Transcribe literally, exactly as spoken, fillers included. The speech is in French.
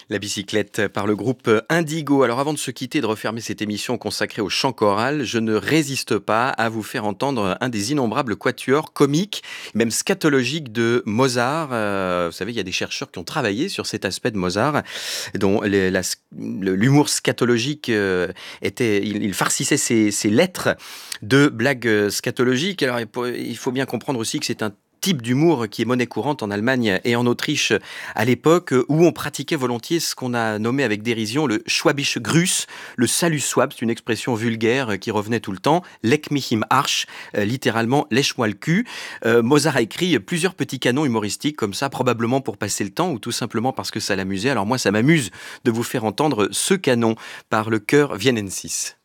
La bicyclette par le groupe Indigo. Alors avant de se quitter et de refermer cette émission consacrée au chant choral, je ne résiste pas à vous faire entendre un des innombrables quatuors comiques, même scatologiques de Mozart. Euh, vous savez, il y a des chercheurs qui ont travaillé sur cet aspect de Mozart, dont les- la- le- l'humour scatologique euh, était, il, il farcissait ses, ses lettres de blagues euh, scatologiques. Alors il faut il faut bien comprendre aussi que c'est un type d'humour qui est monnaie courante en Allemagne et en Autriche à l'époque, où on pratiquait volontiers ce qu'on a nommé avec dérision le Schwäbische Gruß, le salut swab, c'est une expression vulgaire qui revenait tout le temps, leck mich im Arsch, euh, littéralement lèche-moi le cul. Euh, Mozart a écrit plusieurs petits canons humoristiques comme ça, probablement pour passer le temps ou tout simplement parce que ça l'amusait. Alors moi, ça m'amuse de vous faire entendre ce canon par le chœur Viennensis.